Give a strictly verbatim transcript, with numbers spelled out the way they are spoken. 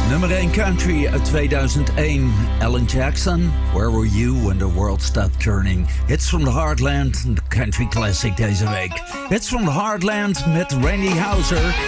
Nummer één country uit tweeduizend één. Alan Jackson, Where Were You When The World Stopped Turning? Hits from the Heartland, de country classic deze week. Hits from the Heartland met Randy Houser